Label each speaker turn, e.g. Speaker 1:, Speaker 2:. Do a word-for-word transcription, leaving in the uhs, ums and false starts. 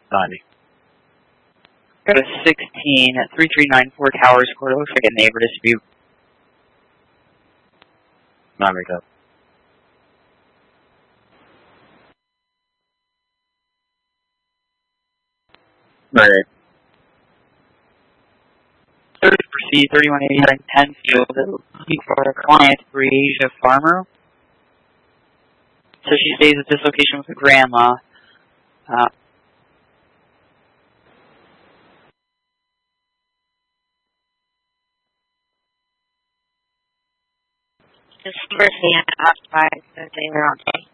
Speaker 1: ninety.
Speaker 2: Go to sixteen at three three nine four Towers Court. Looks like a neighbor dispute.
Speaker 1: Nine make up.
Speaker 3: Right.
Speaker 2: Third proceed, thirty-one eighty-nine Penfield, for a client, Breasia Farmer. So she stays at this location with her grandma. Uh,
Speaker 4: This number is being occupied because they were on day.